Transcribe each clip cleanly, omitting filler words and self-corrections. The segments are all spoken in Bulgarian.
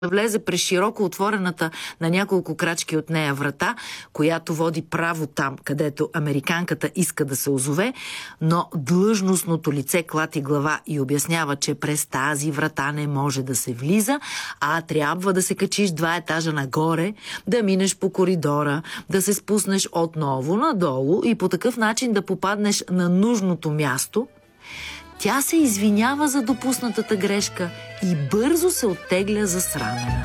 да влезе през широко отворената на няколко крачки от нея врата, която води право там, където американката иска да се озове, но длъжностното лице клати глава и обяснява, че през тази врата не може да се влиза, а трябва да се качиш 2 етажа нагоре, да минеш по коридора, да се спуснеш отново надолу и по такъв начин да попаднеш на нужното място. Тя се извинява за допуснатата грешка и бързо се оттегля засрамена.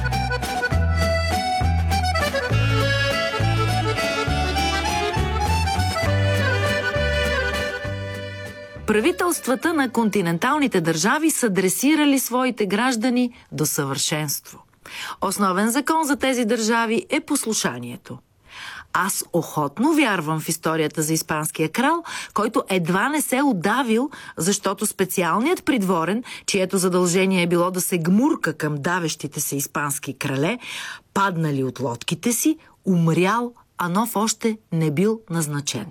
Правителствата на континенталните държави са дресирали своите граждани до съвършенство. Основен закон за тези държави е послушанието. Аз охотно вярвам в историята за испанския крал, който едва не се удавил, защото специалният придворен, чието задължение е било да се гмурка към давещите се испански крале, паднали от лодките си, умрял, а нов още не бил назначен.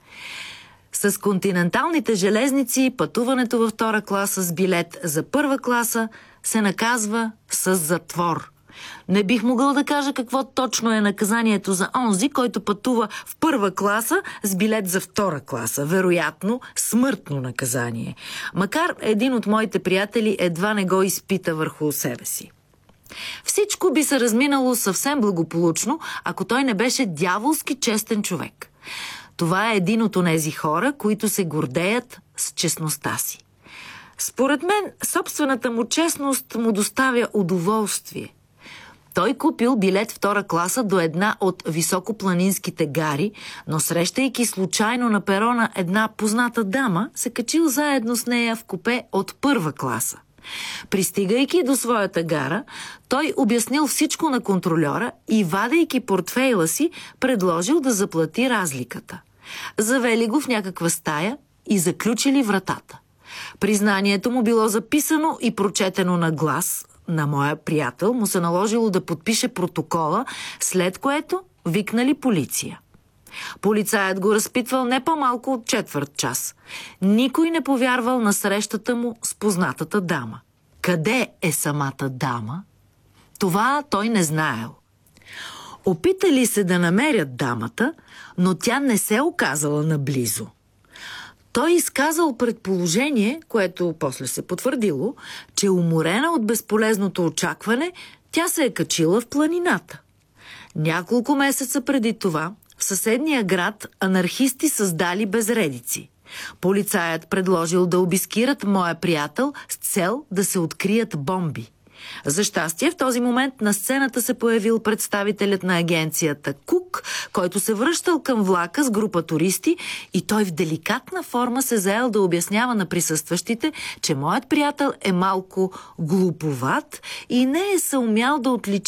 С континенталните железници пътуването във втора класа с билет за първа класа се наказва с затвор. Не бих могъл да кажа какво точно е наказанието за онзи, който пътува в първа класа с билет за втора класа. Вероятно, смъртно наказание. Макар един от моите приятели едва не го изпита върху себе си. Всичко би се разминало съвсем благополучно, ако той не беше дяволски честен човек. Това е един от онези хора, които се гордеят с честността си. Според мен, собствената му честност му доставя удоволствие. Той купил билет втора класа до една от високопланинските гари, но срещайки случайно на перона една позната дама, се качил заедно с нея в купе от първа класа. Пристигайки до своята гара, той обяснил всичко на контрольора и, вадейки портфейла си, предложил да заплати разликата. Завели го в някаква стая и заключили вратата. Признанието му било записано и прочетено на глас. На моя приятел му се наложило да подпише протокола, след което викнали полиция. Полицаят го разпитвал не по-малко от 1/4 час. Никой не повярвал на срещата му с познатата дама. Къде е самата дама? Това той не знаел. Опитали се да намерят дамата, но тя не се оказала наблизо. Той изказал предположение, което после се потвърдило, че уморена от безполезното очакване, тя се е качила в планината. Няколко месеца преди това в съседния град анархисти създали безредици. Полицаят предложил да обискират моя приятел с цел да се открият бомби. За щастие, в този момент на сцената се появил представителят на агенцията Кук, който се връщал към влака с група туристи и той в деликатна форма се заел да обяснява на присъстващите, че моят приятел е малко глуповат и не е съумял да отличи